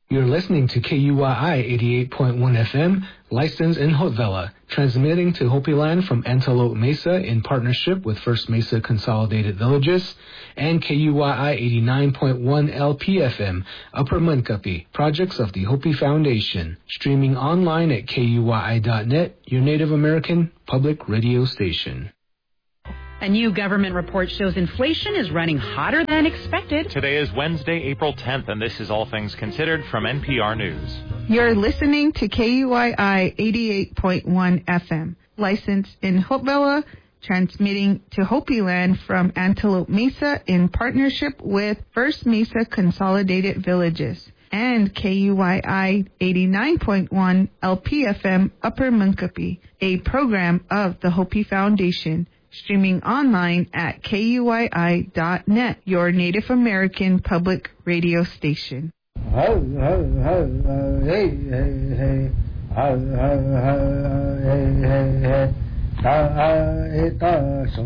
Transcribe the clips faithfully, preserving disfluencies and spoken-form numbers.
You're listening to K U Y I eighty-eight point one F M, licensed in Hotvela, transmitting to Hopi Land from Antelope Mesa in partnership with First Mesa Consolidated Villages, and K U Y I eighty-nine point one L P F M, Upper Munkapi, projects of the Hopi Foundation, streaming online at K U Y I dot net, your Native American public radio station. A new government report shows inflation is running hotter than expected. Today is Wednesday, April tenth, and this is All Things Considered from N P R News. You're listening to K U Y I eighty-eight point one F M, licensed in Hopewell, transmitting to Hopi Land from Antelope Mesa in partnership with First Mesa Consolidated Villages, and K U Y I eighty-nine point one L P F M Upper Munkapi, a program of the Hopi Foundation, streaming online at K U Y I dot net, your Native American public radio station. Ho, ho, ho, ho, hey, hey, hey. Ho, ho, ho, hey, hey, hey. Ta, e, ta, so.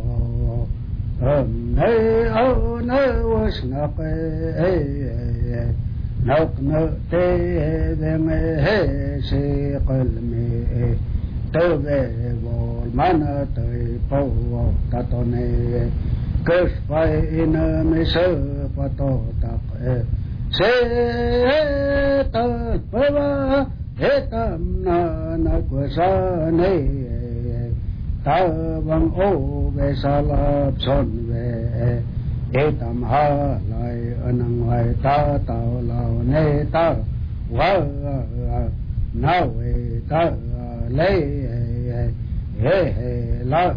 Um, hey, oh, no, was not, hey, hey, hey. No, no, te, them, hey, say, call me. Tove vol mana te po tatone kus pai in me se pato tak se ta pava etam na na kwasa ne ta bang o ve sala chon ve etam ha lai anang lai ta ta lao ne ta wa na we ta lay he he la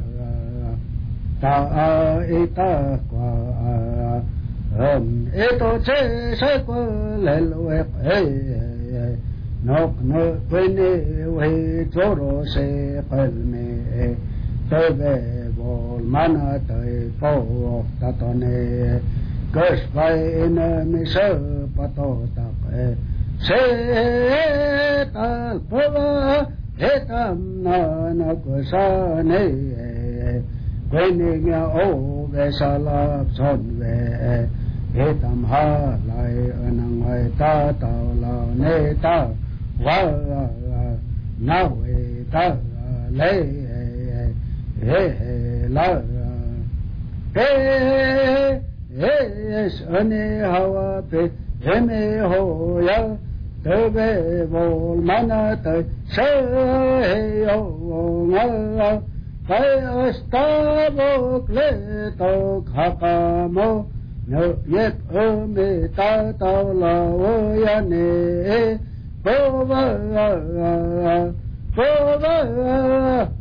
ta ita qua um eto che se qua le lo e no no quene we choro se palme tebe vol mana te po tatone gus vai in me se pato ta se ta pava etam na na kwasa ne kwene nga o ve sala son ve etam ha lai anang ai ta ta la ne ta wa na we ta le he he la he he ane hawa pe me ho ya tebe vol mana te se yo nga kai astavo kleto khakamo no yet me ta ta la o ya ne pova pova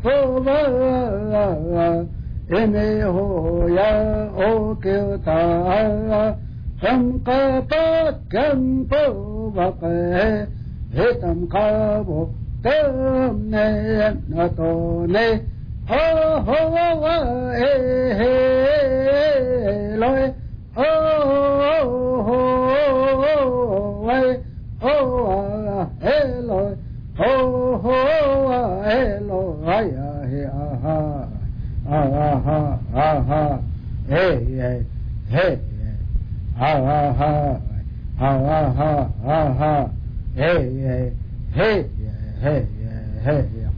pova ene ho ya o ke ta kam ka pa kam po va pe etam ka bo tam ne na to ne ho ho wa e he loi ho ho wa ho he loi ho ho he loi ya he aha aha aha he he ha ha ha ha ha ha ha hey hey hey hey hey